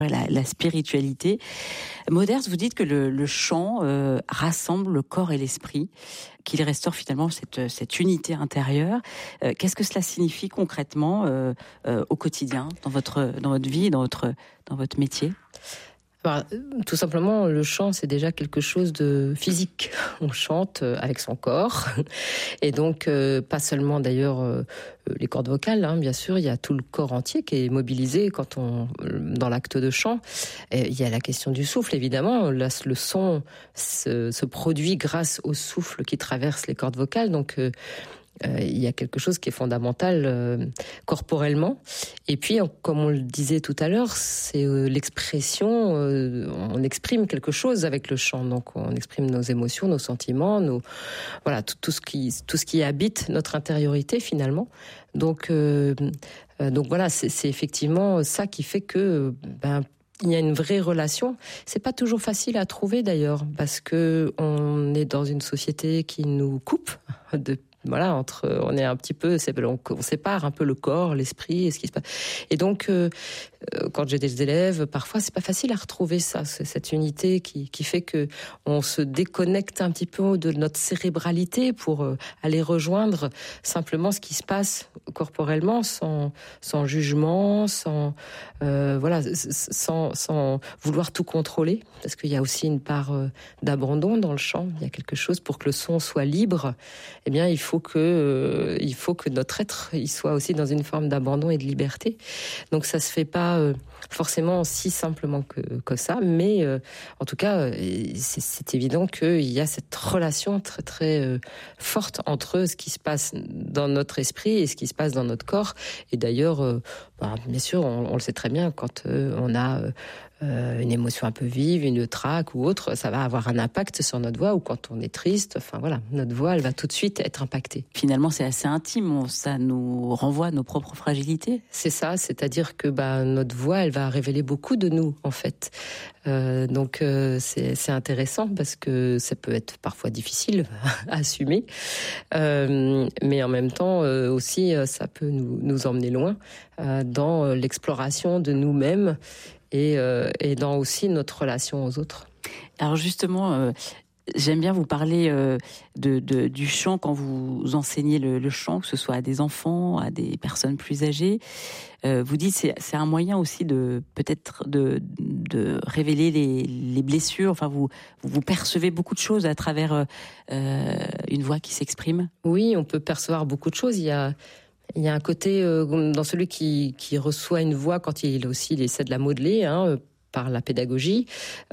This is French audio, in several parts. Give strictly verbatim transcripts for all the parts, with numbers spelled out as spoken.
La, la spiritualité. Moders, vous dites que le, le chant euh, rassemble le corps et l'esprit, qu'il restaure finalement cette, cette unité intérieure. Euh, qu'est-ce que cela signifie concrètement euh, euh, au quotidien, dans votre, dans votre vie, dans votre, dans votre métier ? Bah, tout simplement, le chant, c'est déjà quelque chose de physique. On chante avec son corps. Et donc, euh, pas seulement d'ailleurs euh, les cordes vocales, hein, bien sûr, il y a tout le corps entier qui est mobilisé quand on, dans l'acte de chant. Et il y a la question du souffle, évidemment. Là, le son se, se produit grâce au souffle qui traverse les cordes vocales. Donc, euh, Euh, il y a quelque chose qui est fondamental euh, corporellement. Et puis, on, comme on le disait tout à l'heure, c'est euh, l'expression, euh, on exprime quelque chose avec le chant. Donc, on exprime nos émotions, nos sentiments, nos, voilà, tout, tout, ce qui, tout ce qui habite notre intériorité, finalement. Donc, euh, euh, donc voilà, c'est, c'est effectivement ça qui fait que... Ben, il y a une vraie relation. C'est pas toujours facile à trouver d'ailleurs, parce que on est dans une société qui nous coupe de Voilà, entre, on est un petit peu, c'est, on, on sépare un peu le corps, l'esprit et ce qui se passe. Et donc, euh, quand j'ai des élèves, parfois, c'est pas facile à retrouver ça, cette unité qui, qui fait que on se déconnecte un petit peu de notre cérébralité pour aller rejoindre simplement ce qui se passe corporellement, sans, sans jugement, sans, euh, voilà, sans, sans vouloir tout contrôler, parce qu'il y a aussi une part d'abandon dans le chant. Il y a quelque chose pour que le son soit libre. Eh bien, il faut que, euh, il faut que notre être, il soit aussi dans une forme d'abandon et de liberté. Donc, ça se fait pas euh, forcément si simplement que, que ça, mais euh, en tout cas, c'est, c'est évident qu'il y a cette relation très très euh, forte entre ce qui se passe dans notre esprit et ce qui se passe dans notre corps. Et d'ailleurs, euh, bah, bien sûr, on, on le sait très bien, quand euh, on a euh, une émotion un peu vive, une traque ou autre, ça va avoir un impact sur notre voix, ou quand on est triste, enfin voilà, notre voix, elle va tout de suite être impactée. Finalement, c'est assez intime, ça nous renvoie à nos propres fragilités. C'est ça, c'est-à-dire que bah, notre voix, elle va révéler beaucoup de nous, en fait. Euh, donc, euh, c'est, c'est intéressant parce que ça peut être parfois difficile à assumer. Euh, mais en même temps, euh, aussi, ça peut nous, nous emmener loin euh, dans l'exploration de nous-mêmes et, euh, et dans aussi notre relation aux autres. Alors justement... Euh... J'aime bien vous parler euh, de, de, du chant quand vous enseignez le, le chant, que ce soit à des enfants, à des personnes plus âgées. Euh, vous dites c'est c'est un moyen aussi de peut-être de, de révéler les, les blessures. Enfin, vous, vous percevez beaucoup de choses à travers euh, une voix qui s'exprime. Oui, on peut percevoir beaucoup de choses. Il y a il y a un côté euh, dans celui qui, qui reçoit une voix quand il aussi il essaie de la modeler, hein, par la pédagogie,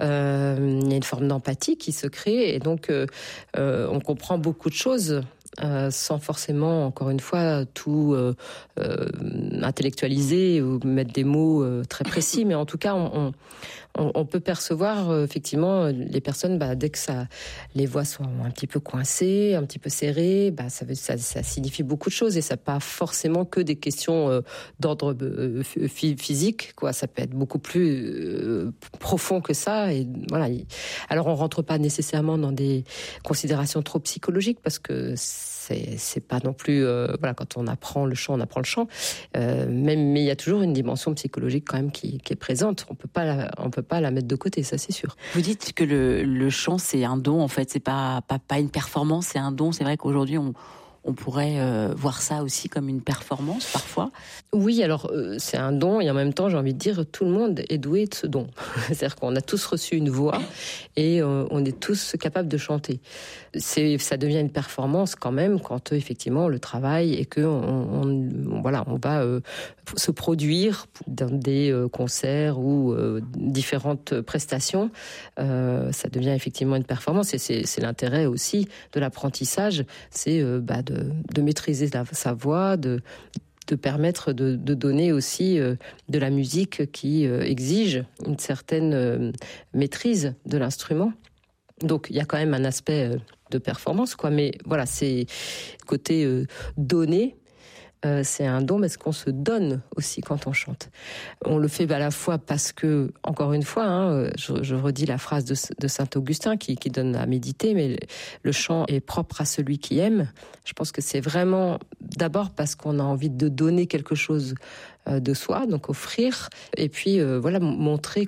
euh, il y a une forme d'empathie qui se crée, et donc euh, euh, on comprend beaucoup de choses euh, sans forcément, encore une fois, tout euh, euh, intellectualiser ou mettre des mots euh, très précis, mais en tout cas, on, on, on peut percevoir euh, effectivement les personnes, bah, dès que ça, les voix sont un petit peu coincées, un petit peu serrées, bah, ça, veut, ça, ça signifie beaucoup de choses, et ça n'a pas forcément que des questions euh, d'ordre euh, physique, quoi. Ça peut être beaucoup plus euh, profond que ça. Et voilà. Alors, on rentre pas nécessairement dans des considérations trop psychologiques, parce que c'est, c'est pas non plus, euh, voilà, quand on apprend le chant, on apprend le chant. Euh, même, mais il y a toujours une dimension psychologique quand même qui, qui est présente. On peut pas, la, on peut pas la mettre de côté, ça c'est sûr. Vous dites que le, le chant c'est un don, en fait, c'est pas, pas, pas une performance, c'est un don. C'est vrai qu'aujourd'hui on On pourrait euh, voir ça aussi comme une performance, parfois. Oui, alors euh, c'est un don, et en même temps, j'ai envie de dire, tout le monde est doué de ce don. C'est-à-dire qu'on a tous reçu une voix, et euh, on est tous capables de chanter. C'est, ça devient une performance quand même quand euh, effectivement le travail, et que on, on, voilà, on va euh, se produire dans des euh, concerts ou euh, différentes prestations. Euh, ça devient effectivement une performance, et c'est, c'est l'intérêt aussi de l'apprentissage, c'est euh, bah, de de maîtriser la, sa voix, de, de permettre de, de donner aussi euh, de la musique qui euh, exige une certaine euh, maîtrise de l'instrument. Donc, il y a quand même un aspect euh, de performance, quoi. Mais voilà, c'est côté euh, donné. Euh, c'est un don, parce qu'on se donne aussi quand on chante. On le fait à la fois parce que, encore une fois, hein, je, je redis la phrase de, de saint Augustin qui, qui donne à méditer, mais le, le chant est propre à celui qui aime. Je pense que c'est vraiment d'abord parce qu'on a envie de donner quelque chose de soi, donc offrir, et puis euh, voilà, montrer